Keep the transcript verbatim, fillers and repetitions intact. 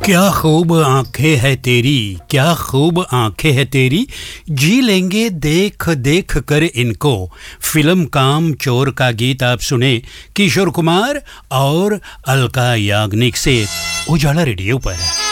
क्या खूब आंखें है तेरी, क्या खूब आंखें है तेरी, जी लेंगे देख देख कर इनको। फिल्म काम चोर का गीत आप सुने किशोर कुमार और अलका याग्निक से उजाला रेडियो पर।